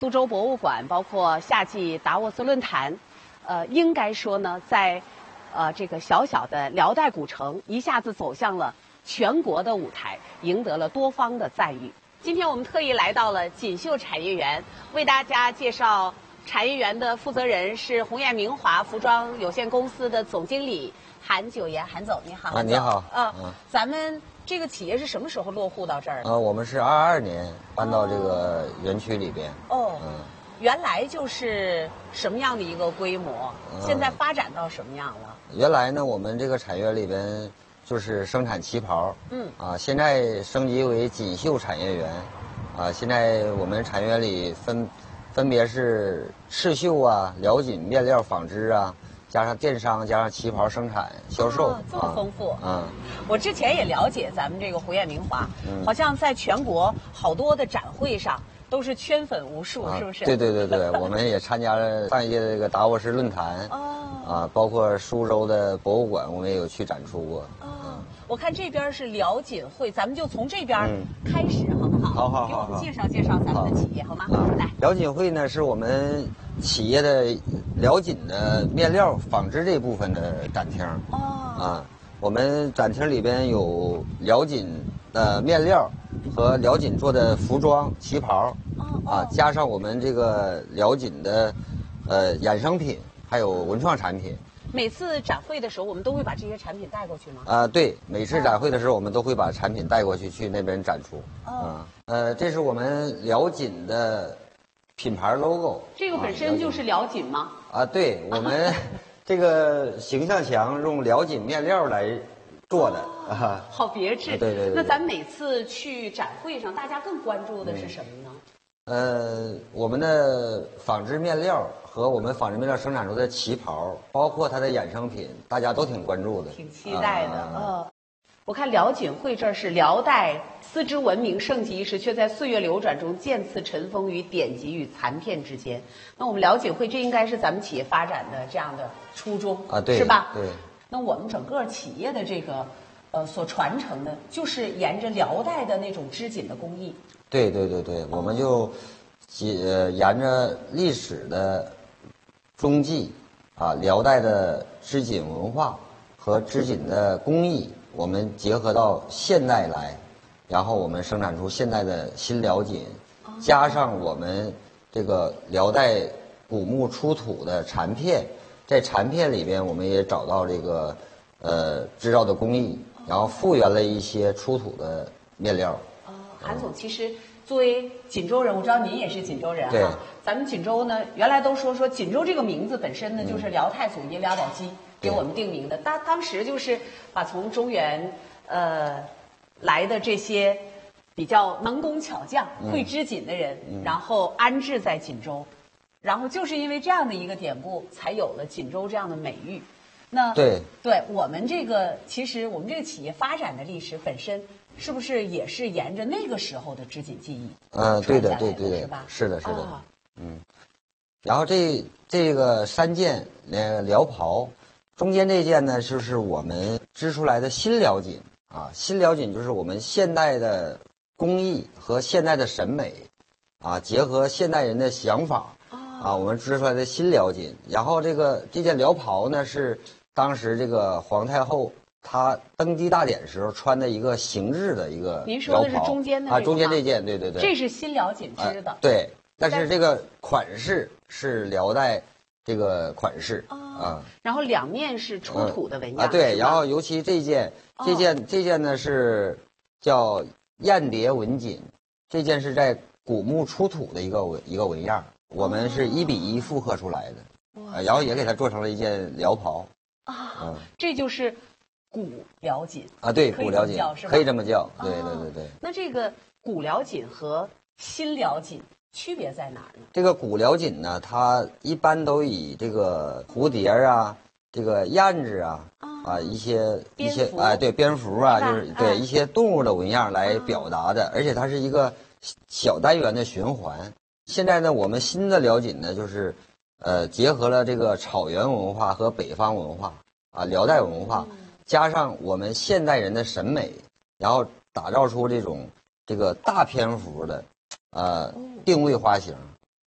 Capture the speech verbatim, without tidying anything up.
苏州博物馆，包括夏季达沃斯论坛，呃，应该说呢，在呃这个小小的辽代古城，一下子走向了全国的舞台，赢得了多方的赞誉。今天我们特意来到了锦绣产业园，为大家介绍产业园的负责人是鸿雁明华服装有限公司的总经理韩九岩。韩总，你好。 啊，你好。 呃，嗯、咱们这个企业是什么时候落户到这儿的？ 呃，我们是二二年搬到这个园区里边。 哦。 嗯。 原来就是什么样的一个规模？ 嗯、 现在发展到什么样了？ 原来呢，我们这个产业园里边就是生产旗袍。嗯。啊，现在升级为锦绣产业园。啊，现在我们产业园里分分别是刺绣啊、辽锦面料纺织啊。加上电商，加上旗袍生产销售， 哦、这么丰富。 嗯， 我之前也了解咱们这个鸿雁明华，嗯、好像在全国好多的展会上都是圈粉无数， 啊、 是不是？ 对对对对，我们也参加了上一届的这个达沃斯论坛。哦。啊，包括苏州的博物馆，我们也有去展出过。 哦。嗯、我看这边是辽锦会，咱们就从这边开始，好不好？ 好好好。 给我们介绍介绍咱们的企业，好吗？ 啊， 来。 辽锦会呢，是我们企业的辽锦的面料纺织这部分的展厅。哦。啊，我们展厅里边有辽锦的面料和辽锦做的服装旗袍。哦。啊，加上我们这个辽锦的呃衍生品，还有文创产品。 每次展会的时候，我们都会把这些产品带过去吗？ 啊，对，每次展会的时候，我们都会把产品带过去，去那边展出。哦。啊，呃，这是我们辽锦的品牌 logo。 这个本身就是辽锦吗？ 啊，对，我们这个形象墙用辽锦面料来做的。哦、啊， 好别致。 对对 对, 对。 那咱每次去展会上，大家更关注的是什么呢？ 呃，我们的纺织面料和我们纺织面料生产出的旗袍，包括它的衍生品，大家都挺关注的， 挺期待的。嗯、呃，我看辽锦会这儿是辽代丝织文明盛极一时，却在岁月流转中渐次尘封于典籍与残片之间。那我们辽锦会，这应该是咱们企业发展的这样的初衷啊，对， 是吧？ 对。 那我们整个企业的这个呃所传承的，就是沿着辽代的那种织锦的工艺。 对对对对，我们就，呃，沿着历史的踪迹，啊，辽代的织锦文化和织锦的工艺，我们结合到现代来，然后我们生产出现代的新辽锦，加上我们这个辽代古木出土的残片，在残片里边我们也找到这个呃制造的工艺，然后复原了一些出土的面料。 韩总，其实作为锦州人，我知道您也是锦州人哈。 对。 咱们锦州呢，原来都说说锦州这个名字本身呢，就是辽太祖爷俩宝鸡给我们定名的。当当时就是把从中原呃来的这些比较能工巧匠、会织锦的人， 嗯、 然后安置在锦州，然后就是因为这样的一个典故，才有了锦州这样的美誉。那对对我们这个，其实我们这个企业发展的历史本身。是不是也是沿着那个时候的织锦技艺？ 嗯，对的，对对对， 是吧？ 是的，是的，啊、嗯。然后这这个三件呃辽袍，中间这件呢，就是我们织出来的新辽锦啊。新辽锦就是我们现代的工艺和现代的审美啊，结合现代人的想法啊，我们织出来的新辽锦。然后这个这件辽袍呢，是当时这个皇太后。他登基大典时候穿的一个形制的一个辽袍。 您说的是中间的啊，中间这件，对对对。 这是新辽锦织的、 啊。对，但是这个款式是辽代这个款式、哦、啊。 然后两面是出土的纹样、 嗯、啊，对。然后尤其这件，这件、哦、这件呢是叫燕蝶纹锦，这件是在古墓出土的一个纹一个纹样，我们是一比一复刻出来的，哦、啊，然后也给它做成了一件辽袍啊、嗯。这就是。古辽锦啊，对，古辽锦可以这么叫，对对对对。 那这个古辽锦和新辽锦区别在哪儿呢？ 这个古辽锦呢，它一般都以这个蝴蝶啊、这个燕子啊、啊一些一些哎对蝙蝠啊，就是对一些动物的纹样来表达的，而且它是一个小单元的循环。现在呢，我们新的辽锦呢，就是呃结合了这个草原文化和北方文化啊，辽代文化。加上我们现代人的审美，然后打造出这种这个大篇幅的，呃，定位花型，